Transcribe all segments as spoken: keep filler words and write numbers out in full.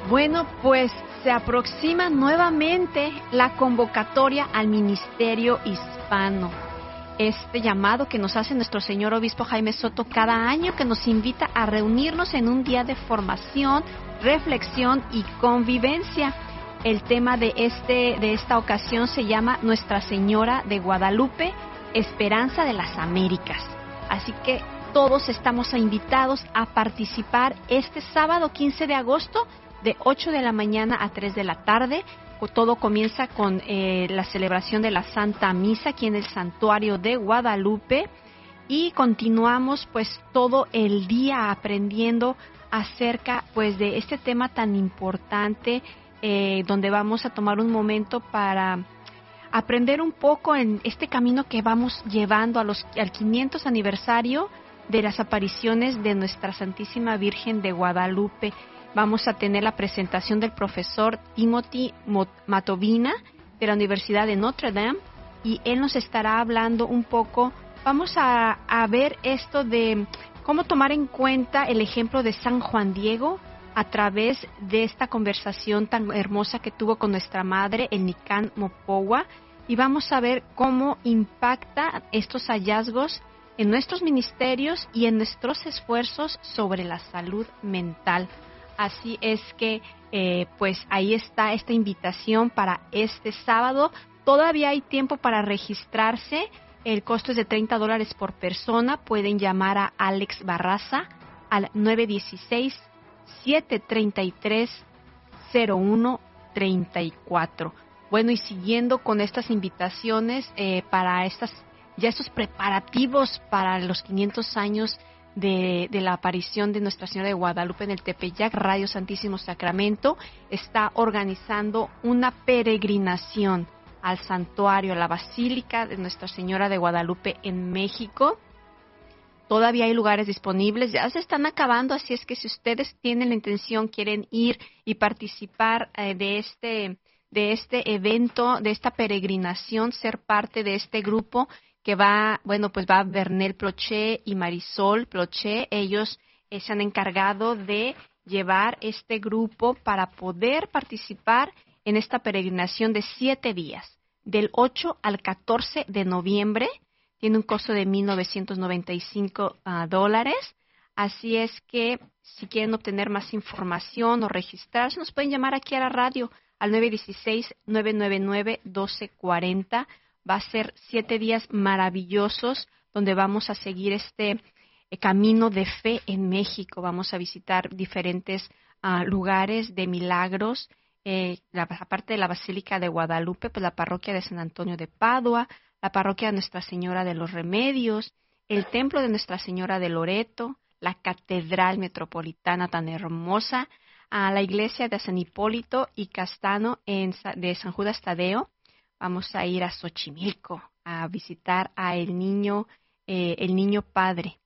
Bueno, pues se aproxima nuevamente la convocatoria al Ministerio Hispano. Este llamado que nos hace nuestro señor obispo Jaime Soto cada año, que nos invita a reunirnos en un día de formación, reflexión y convivencia. El tema de este de esta ocasión se llama Nuestra Señora de Guadalupe, Esperanza de las Américas. Así que todos estamos invitados a participar este sábado quince de agosto de ocho de la mañana a tres de la tarde. Todo comienza con eh, la celebración de la Santa Misa aquí en el Santuario de Guadalupe y continuamos pues todo el día aprendiendo acerca pues de este tema tan importante, eh, donde vamos a tomar un momento para aprender un poco en este camino que vamos llevando a los, al quinientos aniversario de las apariciones de Nuestra Santísima Virgen de Guadalupe. Vamos a tener la presentación del profesor Timothy Matovina de la Universidad de Notre Dame y él nos estará hablando un poco. Vamos a, a ver esto de cómo tomar en cuenta el ejemplo de San Juan Diego a través de esta conversación tan hermosa que tuvo con nuestra madre, el Nican Mopowa, y vamos a ver cómo impacta estos hallazgos en nuestros ministerios y en nuestros esfuerzos sobre la salud mental. Así es que, eh, pues ahí está esta invitación para este sábado. Todavía hay tiempo para registrarse. El costo es de treinta dólares por persona. Pueden llamar a Alex Barraza al nueve uno seis, siete tres tres, cero uno tres cuatro. Bueno, y siguiendo con estas invitaciones eh, para estas ya estos preparativos para los quinientos años De, de la aparición de Nuestra Señora de Guadalupe en el Tepeyac, Radio Santísimo Sacramento está organizando una peregrinación al santuario, a la Basílica de Nuestra Señora de Guadalupe en México. Todavía hay lugares disponibles, ya se están acabando, así es que si ustedes tienen la intención, quieren ir y participar eh, de este de este evento, de esta peregrinación, ser parte de este grupo, que va, bueno, pues va Bernel Ploché y Marisol Ploché. Ellos eh, se han encargado de llevar este grupo para poder participar en esta peregrinación de siete días, del ocho al catorce de noviembre. Tiene un costo de mil novecientos noventa y cinco uh, dólares. Así es que si quieren obtener más información o registrarse, nos pueden llamar aquí a la radio al nueve uno seis, nueve nueve nueve, uno dos cuatro cero. Va a ser siete días maravillosos donde vamos a seguir este eh, camino de fe en México. Vamos a visitar diferentes uh, lugares de milagros, eh, la, aparte de la Basílica de Guadalupe, pues la parroquia de San Antonio de Padua, la parroquia de Nuestra Señora de los Remedios, el templo de Nuestra Señora de Loreto, la catedral metropolitana tan hermosa, a la iglesia de San Hipólito y Castano en, de San Judas Tadeo. Vamos a ir a Xochimilco a visitar a el niño, eh, el niño padre,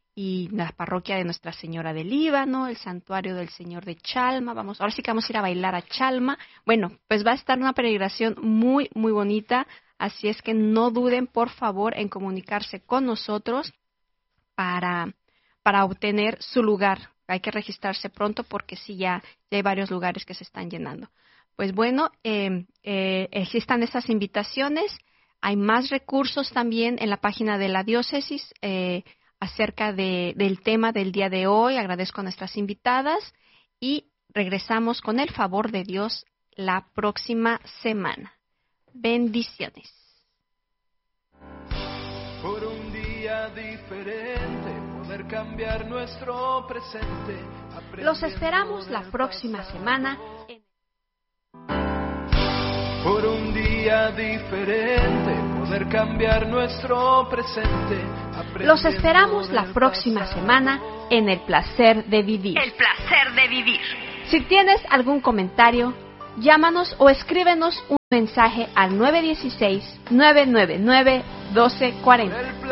y la parroquia de Nuestra Señora del Líbano, el santuario del Señor de Chalma. Vamos, ahora sí que vamos a ir a bailar a Chalma. Bueno, pues va a estar una peregrinación muy, muy bonita, así es que no duden, por favor, en comunicarse con nosotros para, para obtener su lugar. Hay que registrarse pronto porque sí, ya, ya hay varios lugares que se están llenando. Pues bueno, eh, eh, existan estas invitaciones. Hay más recursos también en la página de la diócesis eh, acerca de, del tema del día de hoy. Agradezco a nuestras invitadas y regresamos con el favor de Dios la próxima semana. Bendiciones. Por un día diferente, poder cambiar nuestro presente. Los esperamos la próxima semana. En Por un día diferente, poder cambiar nuestro presente. Los esperamos la próxima semana en El Placer de Vivir. El placer de vivir. Si tienes algún comentario, llámanos o escríbenos un mensaje al nueve uno seis, nueve nueve nueve, uno dos cuatro cero.